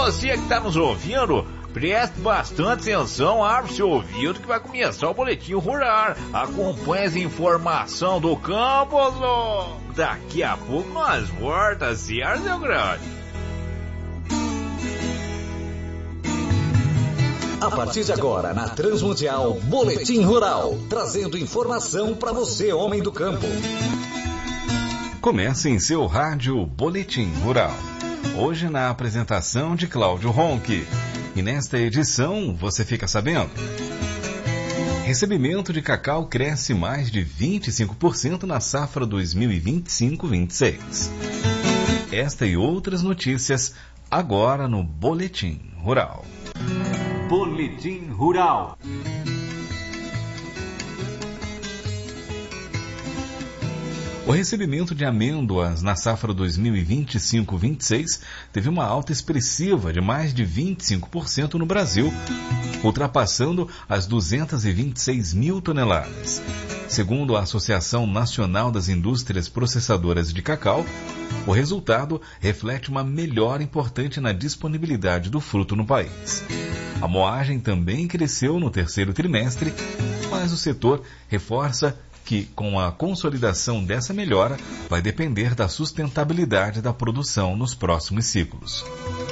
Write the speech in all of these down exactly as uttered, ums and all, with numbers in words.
você que está nos ouvindo, preste bastante atenção, abre seu ouvido que vai começar o Boletim Rural. Acompanhe as informações do campo. Daqui a pouco nós voltamos, certo, seu grande? A partir de agora, na Transmundial, Boletim Rural, trazendo informação para você, homem do campo. Comece em seu rádio Boletim Rural. Hoje na apresentação de Cláudio Ronque. E nesta edição, você fica sabendo: recebimento de cacau cresce mais de vinte e cinco por cento na safra dois mil e vinte e cinco vinte e seis. Esta e outras notícias agora no Boletim Rural. Boletim Rural. O recebimento de amêndoas na safra dois mil e vinte e cinco vinte e seis teve uma alta expressiva de mais de vinte e cinco por cento no Brasil, ultrapassando as duzentas e vinte e seis mil toneladas. Segundo a Associação Nacional das Indústrias Processadoras de Cacau, o resultado reflete uma melhora importante na disponibilidade do fruto no país. A moagem também cresceu no terceiro trimestre, mas o setor reforça que, com a consolidação dessa melhora, vai depender da sustentabilidade da produção nos próximos ciclos.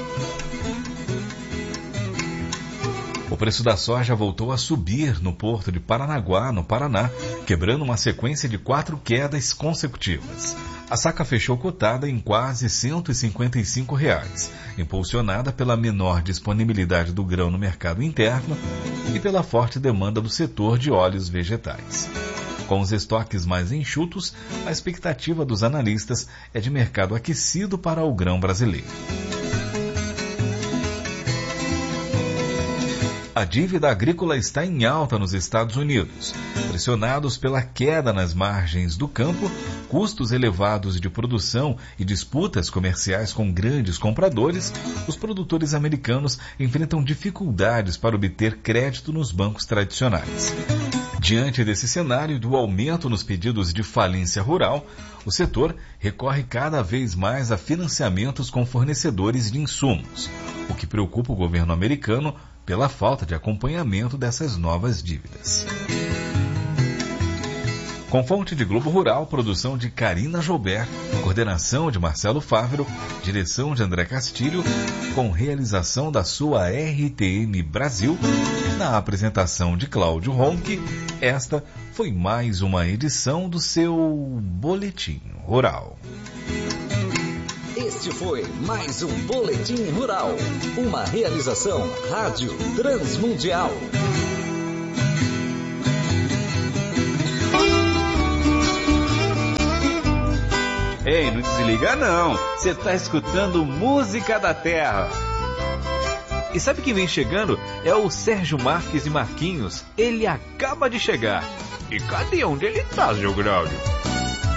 O preço da soja voltou a subir no porto de Paranaguá, no Paraná, quebrando uma sequência de quatro quedas consecutivas. A saca fechou cotada em quase cento e cinquenta e cinco reais, impulsionada pela menor disponibilidade do grão no mercado interno e pela forte demanda do setor de óleos vegetais. Com os estoques mais enxutos, a expectativa dos analistas é de mercado aquecido para o grão brasileiro. A dívida agrícola está em alta nos Estados Unidos. Pressionados pela queda nas margens do campo, custos elevados de produção e disputas comerciais com grandes compradores, os produtores americanos enfrentam dificuldades para obter crédito nos bancos tradicionais. Diante desse cenário do aumento nos pedidos de falência rural, o setor recorre cada vez mais a financiamentos com fornecedores de insumos, o que preocupa o governo americano pela falta de acompanhamento dessas novas dívidas. Com fonte de Globo Rural, produção de Karina Joubert, coordenação de Marcelo Fávero, direção de André Castilho, com realização da sua R T M Brasil, na apresentação de Cláudio Ronque, esta foi mais uma edição do seu Boletim Rural. Este foi mais um Boletim Rural, uma realização Rádio Transmundial. Ei, não desliga não, você tá escutando Música da Terra. E sabe quem vem chegando? É o Sérgio Marques e Marquinhos. Ele acaba de chegar. E cadê onde ele tá, seu Graudio?